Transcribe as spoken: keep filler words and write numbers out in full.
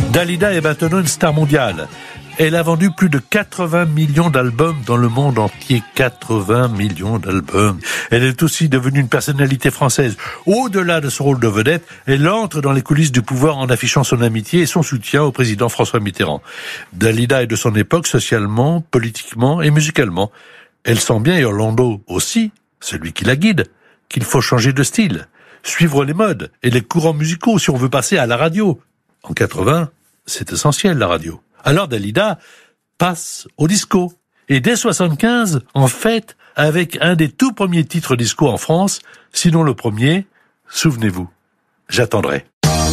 Dalida est maintenant une star mondiale. Elle a vendu plus de quatre-vingts millions d'albums dans le monde entier. quatre-vingts millions d'albums. Elle est aussi devenue une personnalité française. Au-delà de son rôle de vedette, elle entre dans les coulisses du pouvoir en affichant son amitié et son soutien au président François Mitterrand. Dalida est de son époque socialement, politiquement et musicalement. Elle sent bien, et Orlando aussi, celui qui la guide, qu'il faut changer de style, suivre les modes et les courants musicaux si on veut passer à la radio. En quatre-vingts, c'est essentiel la radio. Alors Dalida passe au disco. Et dès soixante-quinze, en fait, avec un des tout premiers titres disco en France, sinon le premier, souvenez-vous, j'attendrai.